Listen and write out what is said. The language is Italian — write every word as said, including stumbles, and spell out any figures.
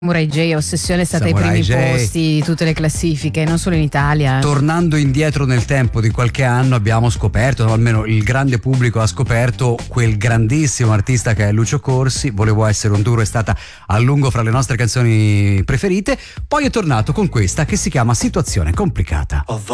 Samurai J, Ossessione è stata ai Samurai primi J. posti di tutte le classifiche, non solo in Italia. Tornando indietro nel tempo di qualche anno abbiamo scoperto, o almeno il grande pubblico ha scoperto, quel grandissimo artista che è Lucio Corsi. Volevo essere un duro è stata a lungo fra le nostre canzoni preferite. Poi è tornato con questa che si chiama Situazione complicata.